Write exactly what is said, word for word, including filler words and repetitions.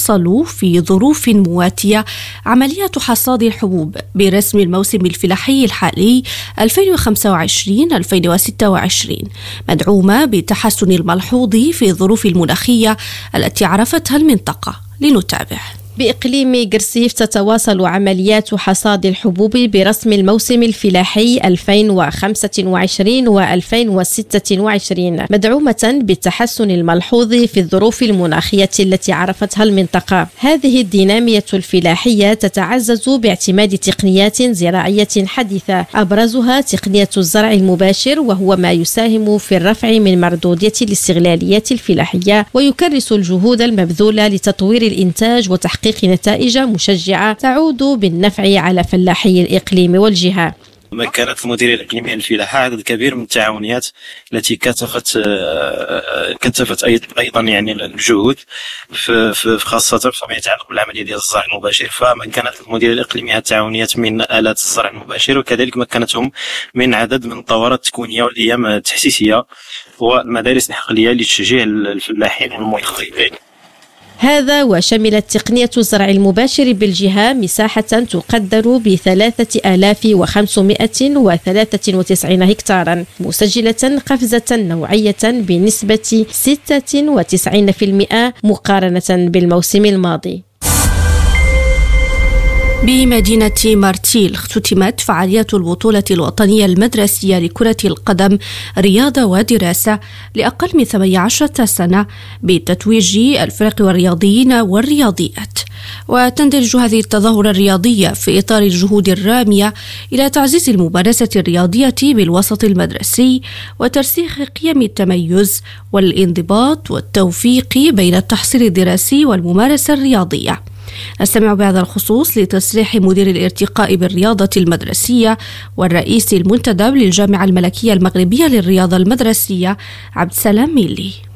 تتواصل في ظروف مواتية عمليات حصاد الحبوب برسم الموسم الفلاحي الحالي ألفين وخمسة وعشرين ألفين وستة وعشرين، مدعومة بالتحسن الملحوظ في الظروف المناخية التي عرفتها المنطقة. لنتابع. بإقليم قرسيف تتواصل عمليات حصاد الحبوب برسم الموسم الفلاحي ألفين وخمسة وعشرين وألفين وستة وعشرين، مدعومة بالتحسن الملحوظ في الظروف المناخية التي عرفتها المنطقة. هذه الدينامية الفلاحية تتعزز باعتماد تقنيات زراعية حديثة، أبرزها تقنية الزرع المباشر، وهو ما يساهم في الرفع من مردودية الاستغلاليات الفلاحية ويكرس الجهود المبذولة لتطوير الإنتاج وتحقيق تحقيق نتائج مشجعة تعود بالنفع على فلاحي الإقليم والجهة. مكنت المديرية الإقليمية للفلاحة عدد كبير من التعاونيات التي كثفت كثفت أيضا يعني الجهود في خاصة فيما يتعلق بالعملية ديال الزرع المباشر. فمكنت المديرية الإقليمية التعاونيات من آلات الزرع المباشر، وكذلك مكنتهم من عدد من الدورات التكوينية والأيام التحسيسية والمدارس الحقلية لتشجيع الفلاحين والموظفين. هذا وشملت تقنية الزرع المباشر بالجهة مساحة تقدر بثلاثة آلاف وخمسمائة وثلاثة وتسعين هكتارا، مسجلة قفزة نوعية بنسبة ستة وتسعين بالمئة مقارنة بالموسم الماضي. بمدينة مارتيل اختتمت فعاليات البطولة الوطنية المدرسية لكرة القدم رياضة ودراسة لأقل من ثمانية عشر سنة بتتويج الفرق والرياضيين والرياضيات. وتندرج هذه التظاهرة الرياضية في إطار الجهود الرامية إلى تعزيز الممارسة الرياضية بالوسط المدرسي وترسيخ قيم التميز والانضباط والتوفيق بين التحصيل الدراسي والممارسة الرياضية. نستمع بهذا الخصوص لتصريح مدير الارتقاء بالرياضة المدرسية والرئيس المنتدب للجامعة الملكية المغربية للرياضة المدرسية عبد السلام ميلي.